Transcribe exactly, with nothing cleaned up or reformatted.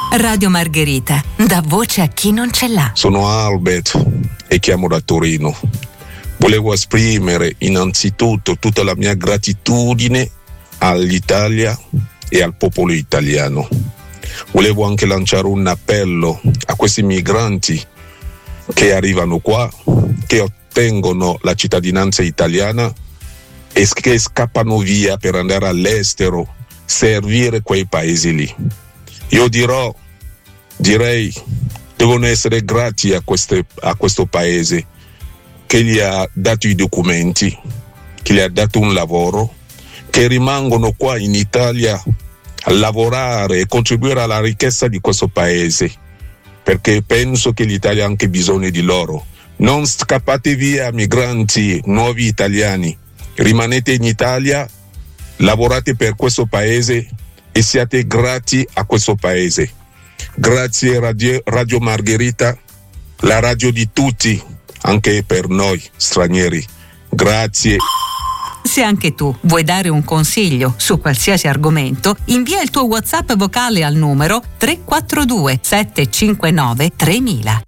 Radio Margherita, dà voce a chi non ce l'ha. Sono Albert e chiamo da Torino. Volevo esprimere innanzitutto tutta la mia gratitudine all'Italia e al popolo italiano. Volevo anche lanciare un appello a questi migranti che arrivano qua, che ottengono la cittadinanza italiana e che scappano via per andare all'estero, servire quei paesi lì. Io dirò, direi, devono essere grati a, queste, a questo paese che gli ha dato i documenti, che gli ha dato un lavoro, che rimangono qua in Italia a lavorare e contribuire alla ricchezza di questo paese, perché penso che l'Italia ha anche bisogno di loro. Non scappate via, migranti, nuovi italiani, rimanete in Italia, lavorate per questo paese e siate grati a questo paese. Grazie Radio, Radio Margherita, la radio di tutti, anche per noi stranieri. Grazie. Se anche tu vuoi dare un consiglio su qualsiasi argomento, invia il tuo WhatsApp vocale al numero tre quattro due sette cinque nove tremila.